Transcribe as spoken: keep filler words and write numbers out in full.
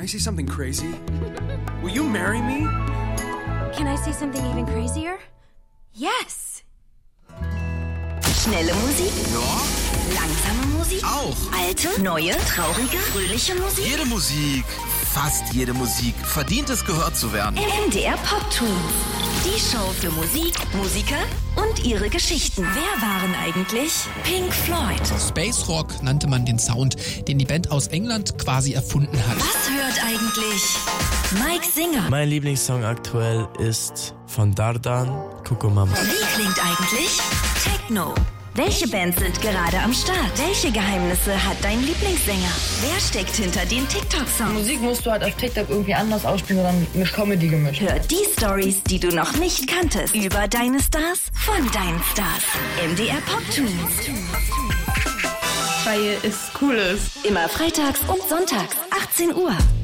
I say something crazy? Will you marry me? Can I say something even crazier? Yes! Schnelle Musik? Ja. Langsame Musik? Auch. Alte, neue, traurige, fröhliche Musik? Jede Musik, fast jede Musik, verdient es gehört zu werden. M D R Pop Tunes. Die Show für Musik, Musiker und ihre Geschichten. Wer waren eigentlich Pink Floyd? Space Rock nannte man den Sound, den die Band aus England quasi erfunden hat. Was hört eigentlich Mike Singer? Mein Lieblingssong aktuell ist von Dardan, Coco Mama. Wie klingt eigentlich Techno? Welche Bands sind gerade am Start? Welche Geheimnisse hat dein Lieblingssänger? Wer steckt hinter den TikTok-Songs? Musik musst du halt auf TikTok irgendwie anders ausspielen, sondern mit Comedy gemischt. Hör die Stories, die du noch nicht kanntest, über deine Stars von deinen Stars. M D R Pop Tunes. Weil es cool ist. Immer freitags und sonntags, achtzehn Uhr.